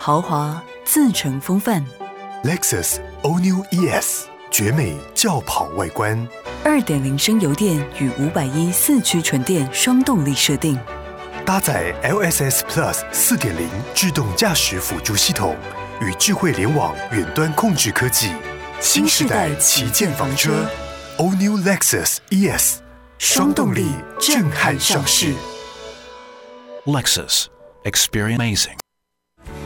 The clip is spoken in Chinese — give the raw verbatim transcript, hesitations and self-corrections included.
豪华，自成风范。 Lexus All New E S 绝美轿跑外观， 二点零 升油电与五百一四驱纯电双动力设定， 搭载 L S S Plus 四点零 自动驾驶辅助系统与智慧联网远端控制科技，新时代旗舰房车 All New Lexus E S 双动力震撼上市。 Lexus, experience amazing.